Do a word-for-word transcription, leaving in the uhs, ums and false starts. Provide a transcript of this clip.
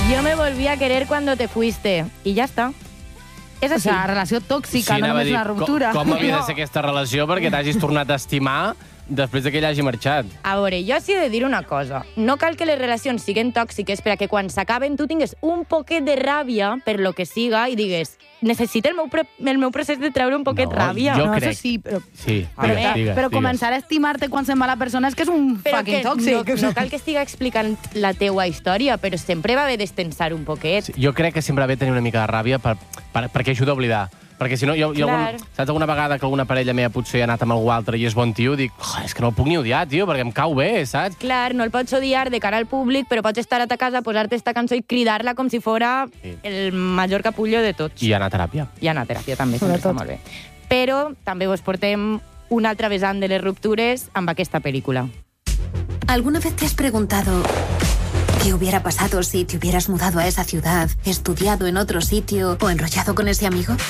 Yo me volví a querer cuando te fuiste. I ja està. És O així. sigui, relació tòxica, Sí, no anava a només dir, una ruptura. Com, com havia No. de ser aquesta relació perquè t'hagis tornat a estimar després que ell hagi marxat? A veure, jo sí he de dir una cosa. No cal que les relacions siguin tòxiques per a que quan s'acaben tu tingues un poquet de ràbia per lo que siga i digues necessito el meu, pre el meu procés de treure un poquet No, ràbia. jo no, crec- Això sí, però... Sí, A digues, veure, digues, Però digues. començar a estimar-te quan se'n va la persona és que és un Però fucking que tòxic. no, no cal que estigui explicant la teua història, però sempre va haver d'estensar un poquet. Sí, jo crec que sempre va bé tenir una mica de ràbia per, per, perquè ajuda a oblidar. Perquè si no, jo, jo Clar. algun, saps alguna vegada que alguna parella meva potser ha anat amb algú altre i és bon tio, dic, oh, és que no el puc ni odiar, tio, perquè em cau bé, saps? Clar, no el pots odiar de cara al públic, però pots estar a ta casa, posar-te esta cançó i cridar-la com si fora Sí. el major capullo de tots. I anar a teràpia. I anar a teràpia també, sempre està Sobretot. molt bé. Però també us portem una altra vessant de les ruptures amb aquesta pel·lícula. ¿Alguna vez te has preguntado qué hubiera pasado si te hubieras mudado a esa ciudad, estudiado en otro sitio o enrollado con ese amigo?